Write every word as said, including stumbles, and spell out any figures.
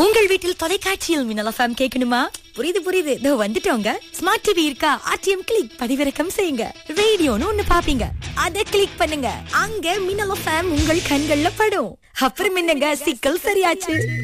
உங்கள் வீட்டில் தொலைக்காட்சியில் மின்னல் எஃப்எம் கேட்கணுமா? புரியுது புரியுது, இதோ வந்துட்டோங்க. ஸ்மார்ட் டிவி இருக்கா? ஆர்டிஎம் கிளிக் பதிவிறக்கம் செய்யுங்க. ரேடியோன்னு ஒண்ணு பாப்பீங்க, அத கிளிக் பண்ணுங்க. அங்க மின்னல் எஃப்எம் உங்கள் கண்கள்ல படும். அப்புறம் என்னங்க, சிக்கல் சரியாச்சு.